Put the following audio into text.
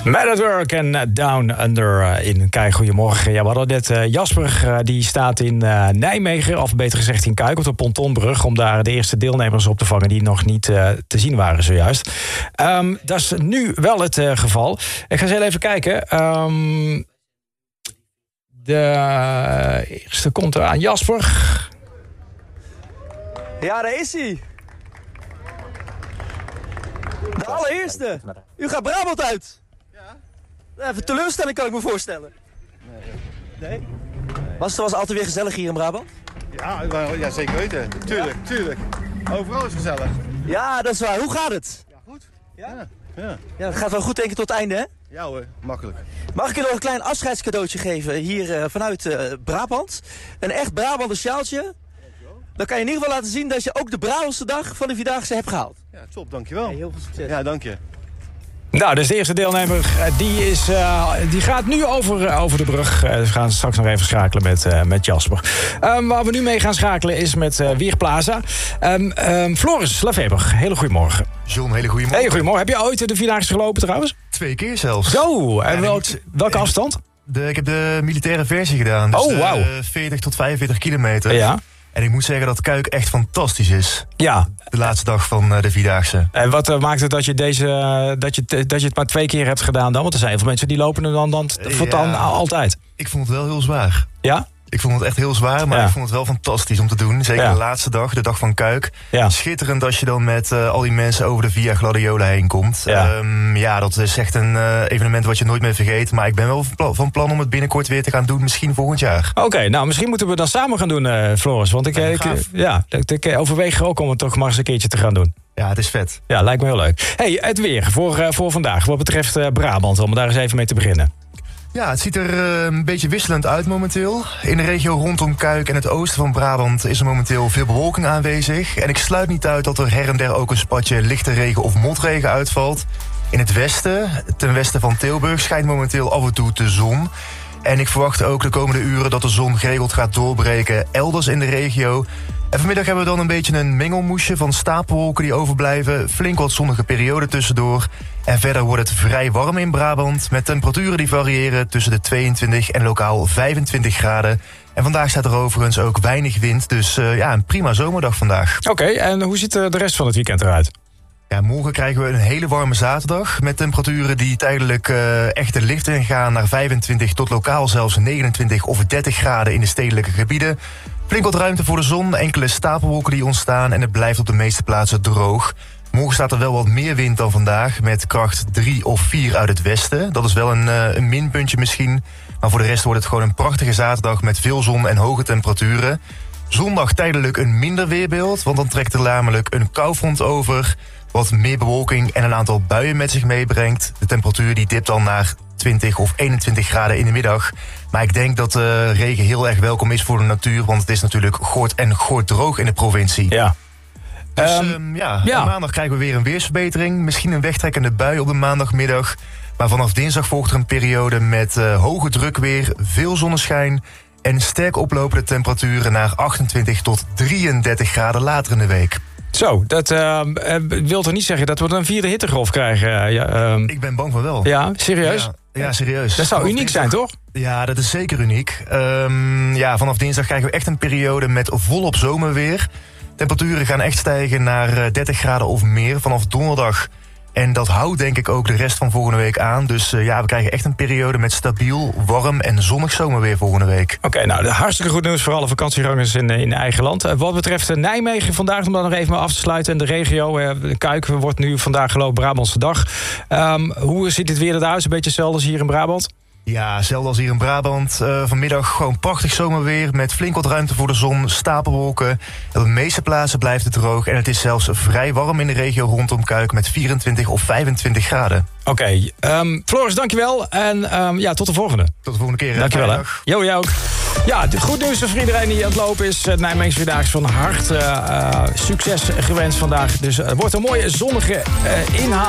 Man at Work en Down Under in Kijk. Goedemorgen. Ja, we hadden net Jasper, die staat in Nijmegen, of beter gezegd in Kuik, op de pontonbrug, om daar de eerste deelnemers op te vangen die nog niet te zien waren zojuist. Dat is nu wel het geval. Ik ga eens heel even kijken. De eerste komt eraan. Jasper. Ja, daar is hij. De allereerste. U gaat Brabant uit. Ja. Even teleurstelling kan ik me voorstellen. Nee? Was het altijd weer gezellig hier in Brabant? Ja, zeker weten. Tuurlijk. Overal is gezellig. Ja, dat is waar. Hoe gaat het? Ja, goed. Ja? Ja. Het gaat wel goed, denk ik, tot het einde, hè? Ja hoor, makkelijk. Mag ik je nog een klein afscheidscadeautje geven hier vanuit Brabant? Een echt Brabander sjaaltje. Dan kan je in ieder geval laten zien dat je ook de Brabantse dag van de Vierdaagse hebt gehaald. Ja, top, dankjewel. Hey, heel veel succes. Ja, dank je. Nou, dus de eerste deelnemer die gaat nu over de brug. We gaan straks nog even schakelen met Jasper. Waar we nu mee gaan schakelen is met Weerplaza. Floris Lafeber, hele goedemorgen. John, hele goedemorgen. Hey, goedemorgen. Heb je ooit de Vierdaagse gelopen trouwens? 2 keer zelfs. Zo, en welke afstand? Ik heb de militaire versie gedaan. Dus oh, wauw. 40 tot 45 kilometer. Ja. En ik moet zeggen dat Kuik echt fantastisch is. Ja. De laatste dag van de Vierdaagse. En wat maakt het dat je het maar 2 keer hebt gedaan dan? Want er zijn heel veel mensen die lopen er dan altijd. Ik vond het wel heel zwaar. Ja? Ik vond het echt heel zwaar, maar ik vond het wel fantastisch om te doen. Zeker de laatste dag, de dag van Kuik. Ja. Schitterend als je dan met al die mensen over de Via Gladiola heen komt. Ja. Dat is echt een evenement wat je nooit meer vergeet. Maar ik ben wel van plan om het binnenkort weer te gaan doen. Misschien volgend jaar. Oké, nou misschien moeten we dan samen gaan doen, Floris. Want ik overweeg ook om het toch maar eens een keertje te gaan doen. Ja, het is vet. Ja, lijkt me heel leuk. Hey, het weer voor vandaag. Wat betreft Brabant, om daar eens even mee te beginnen. Ja, het ziet er een beetje wisselend uit momenteel. In de regio rondom Kuik en het oosten van Brabant is er momenteel veel bewolking aanwezig. En ik sluit niet uit dat er her en der ook een spatje lichte regen of motregen uitvalt. In het westen, ten westen van Tilburg, schijnt momenteel af en toe de zon. En ik verwacht ook de komende uren dat de zon geregeld gaat doorbreken elders in de regio. En vanmiddag hebben we dan een beetje een mengelmoesje van stapelwolken die overblijven. Flink wat zonnige perioden tussendoor. En verder wordt het vrij warm in Brabant, met temperaturen die variëren tussen de 22 en lokaal 25 graden. En vandaag staat er overigens ook weinig wind, dus een prima zomerdag vandaag. Oké, en hoe ziet de rest van het weekend eruit? Ja, morgen krijgen we een hele warme zaterdag met temperaturen die tijdelijk echt de lift ingaan naar 25 tot lokaal zelfs 29 of 30 graden in de stedelijke gebieden. Flink wat ruimte voor de zon, enkele stapelwolken die ontstaan en het blijft op de meeste plaatsen droog. Morgen staat er wel wat meer wind dan vandaag, met kracht 3 of 4 uit het westen. Dat is wel een minpuntje misschien, maar voor de rest wordt het gewoon een prachtige zaterdag met veel zon en hoge temperaturen. Zondag tijdelijk een minder weerbeeld, want dan trekt er namelijk een koufront over, wat meer bewolking en een aantal buien met zich meebrengt. De temperatuur die dipt dan naar 20 of 21 graden in de middag. Maar ik denk dat de regen heel erg welkom is voor de natuur, want het is natuurlijk gort en droog in de provincie. Ja. Dus maandag krijgen we weer een weersverbetering. Misschien een wegtrekkende bui op de maandagmiddag. Maar vanaf dinsdag volgt er een periode met hoge druk weer, veel zonneschijn en sterk oplopende temperaturen naar 28 tot 33 graden later in de week. Zo, dat wil toch niet zeggen dat we een 4e hittegolf krijgen? Ik ben bang van wel. Ja, serieus? Ja, serieus. Dat zou uniek zijn, toch? Ja, dat is zeker uniek. Vanaf dinsdag krijgen we echt een periode met volop zomerweer. Temperaturen gaan echt stijgen naar 30 graden of meer vanaf donderdag. En dat houdt denk ik ook de rest van volgende week aan. Dus we krijgen echt een periode met stabiel, warm en zonnig zomerweer volgende week. Oké, nou, hartstikke goed nieuws voor alle vakantiegangers in eigen land. Wat betreft Nijmegen vandaag, om dat nog even maar af te sluiten. En de regio, Kuik wordt nu vandaag gelopen Brabantse dag. Hoe ziet het weer eruit? Een beetje hetzelfde als hier in Brabant? Ja, hetzelfde als hier in Brabant. Vanmiddag gewoon prachtig zomerweer met flink wat ruimte voor de zon, stapelwolken. En op de meeste plaatsen blijft het droog en het is zelfs vrij warm in de regio rondom Kuik met 24 of 25 graden. Oké, Floris, dankjewel. En tot de volgende. Tot de volgende keer. Dankjewel. Hè. Jo, jou ook. Ja, goed nieuws voor iedereen die aan het lopen is. Nijmeegse Vierdaagse van harte succes gewenst vandaag. Dus het wordt een mooie zonnige inhaal.